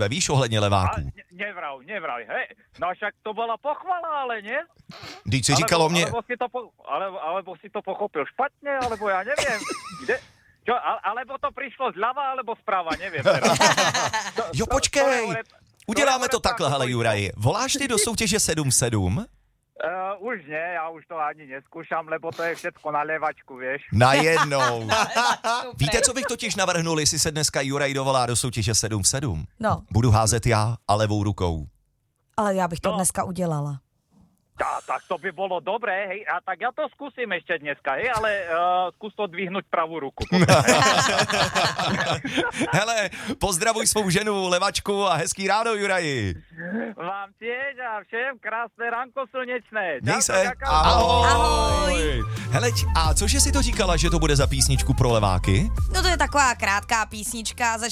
tebe, víš, ohledně leváků. Nevraj, hej. No však to bola pochvala, ale nie? Když si říkalo mě... Alebo si to pochopil špatne, alebo ja neviem. Čo, alebo to prišlo zľava, alebo zprava, neviem. Jo, počkej. Uděláme to takhle, hele, Juraj. Voláš ty do soutěže 7-7? Už nie, ja už to ani neskúšam, lebo to je všetko na levačku, vieš. Najednou. Víte, co bych totiž navrhnul, jestli se dneska Juraj dovolá do soutěže 7-7? No. Budu házet já a levou rukou. Ale já bych to dneska udělala. Tak to by bolo dobré, hej, a tak ja to skúsim ešte dneska, hej, ale skús to dvihnúť pravú ruku. Hele, pozdravuj svou ženu, levačku a hezký ráno, Juraji. Vám tiež a všem krásne ránko slnečné. Měj se. Ahoj. Hele, a cože si to říkala, že to bude za písničku pro leváky? No to je taková krátká písnička,